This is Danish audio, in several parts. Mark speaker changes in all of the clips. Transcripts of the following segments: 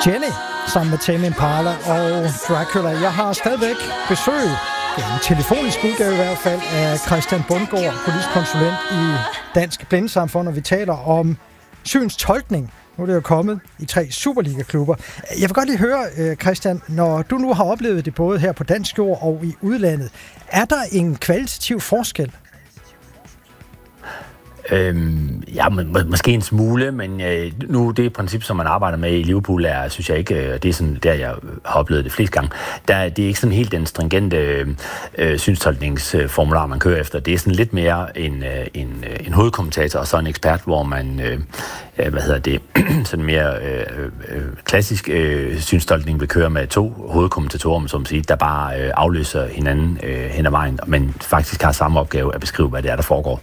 Speaker 1: Jenny sammen med Tame Impala og Dracula. Jeg har stadigvæk besøg, en telefonisk udgave i hvert fald, af Christian Bundgaard, politisk konsulent i Dansk Blindesamfund, og vi taler om synstolkning. Nu er det jo kommet i 3 Superliga-klubber. Jeg vil godt lige høre, Christian, når du nu har oplevet det både her på dansk jord og i udlandet, er der en kvalitativ forskel?
Speaker 2: Ja, måske en smule, men nu det princip, som man arbejder med i Liverpool, synes jeg ikke, det er sådan, der jeg har oplevet det flest gange, det er ikke sådan helt den stringente synstolkningsformular, man kører efter. Det er sådan lidt mere en hovedkommentator og så en ekspert, hvor man, sådan mere klassisk synstolkning vil køre med 2 hovedkommentatorer, som siger, der bare afløser hinanden hen ad vejen, men faktisk har samme opgave at beskrive, hvad det er, der foregår.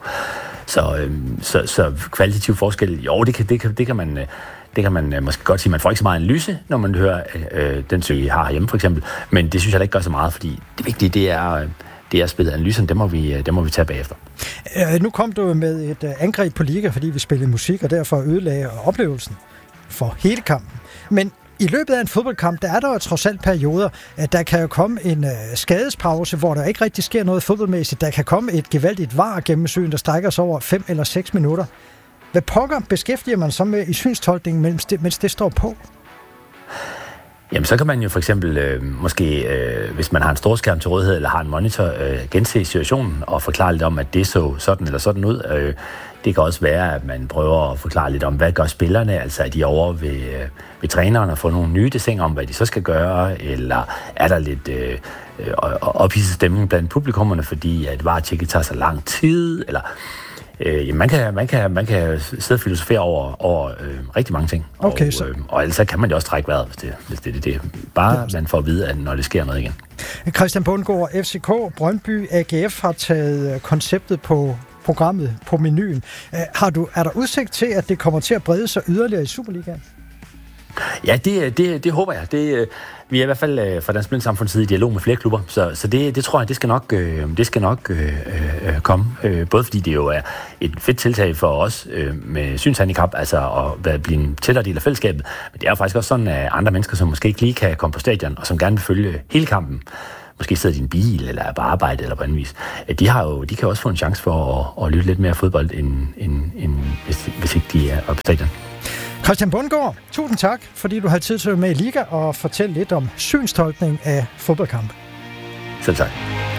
Speaker 2: Så kvalitativ forskel, jo, det kan man måske godt sige. Man får ikke så meget analyse, når man hører den søg, jeg har hjemme for eksempel, men det synes jeg da ikke gør så meget, fordi det vigtige, det er spillet analysen, det må vi tage bagefter.
Speaker 1: Nu kom du med et angreb på liga, fordi vi spillede musik, og derfor ødelagde oplevelsen for hele kampen. Men i løbet af en fodboldkamp, der er der jo trods alt perioder, at der kan jo komme en skadespause, hvor der ikke rigtig sker noget fodboldmæssigt. Der kan komme et gevaldigt VAR-gennemsyn, der strækker sig over 5 eller 6 minutter. Hvad pokker beskæftiger man så med i synstolkningen, mens det står på?
Speaker 2: Jamen, så kan man jo for eksempel måske, hvis man har en storskærm til rådighed, eller har en monitor, gense situationen og forklare lidt om, at det så sådan eller sådan ud. Det kan også være, at man prøver at forklare lidt om, hvad gør spillerne, altså er de over ved træneren og få nogle nye desinger om, hvad de så skal gøre, eller er der lidt ophidset stemning blandt publikummerne, fordi at VAR-tjekket tager så lang tid, eller man kan sidde og filosofere over rigtig mange ting.
Speaker 1: Okay,
Speaker 2: og ellers kan man jo også trække vejret, hvis det er bare man får at vide, at når det sker noget igen.
Speaker 1: Christian Bundgaard, FCK, Brøndby, AGF har taget konceptet på programmet på menuen. Er der udsigt til, at det kommer til at brede sig yderligere i Superligaen?
Speaker 2: Ja, det håber jeg. Vi er i hvert fald fra Dansk Blindesamfunds side i dialog med flere klubber, så det tror jeg, det skal nok komme. Både fordi det jo er et fedt tiltag for os med synshandicap, altså at blive en tættere del af fællesskabet. Men det er jo faktisk også sådan, at andre mennesker, som måske ikke lige kan komme på stadion, og som gerne vil følge hele kampen, måske sidder i din bil, eller er på arbejde, eller på anden vis, de kan også få en chance for at lytte lidt mere fodbold, end hvis ikke de er på stadion.
Speaker 1: Christian Bundgaard, tusind tak, fordi du har tid til at være med i Liga og fortælle lidt om synstolkning af fodboldkamp.
Speaker 2: Selv tak.